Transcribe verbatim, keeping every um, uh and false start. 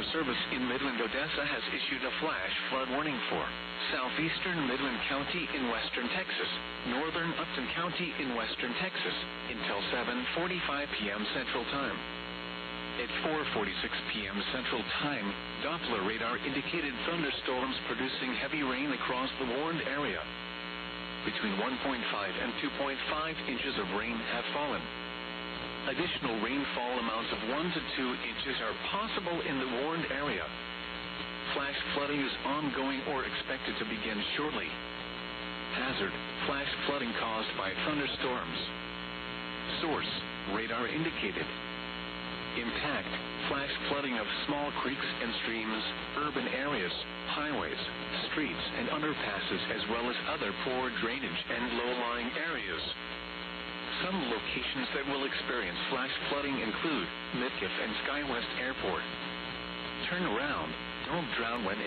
Service in Midland, Odessa has issued a flash flood warning for southeastern Midland County in western Texas, northern Upton County in western Texas, until seven forty-five p.m. Central Time. At four forty-six p.m. Central Time, Doppler radar indicated thunderstorms producing heavy rain across the warned area. Between one point five and two point five inches of rain have fallen. Additional rainfall amounts of one to two inches are possible in the warned area. Flash flooding is ongoing or expected to begin shortly. Hazard: flash flooding caused by thunderstorms. Source: radar indicated. Impact: flash flooding of small creeks and streams, urban areas, highways, streets, and underpasses, as well as other poor drainage and low-lying areas. Some locations that will experience flash flooding include Midkiff and SkyWest Airport. Turn around. Don't drown when